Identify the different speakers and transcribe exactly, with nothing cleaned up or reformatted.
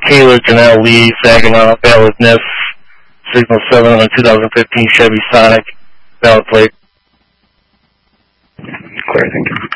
Speaker 1: Kayla Janelle Lee, Saginaw, valid N I F, signal seven on a two thousand fifteen Chevy Sonic, valid plate.
Speaker 2: Clear, thank you.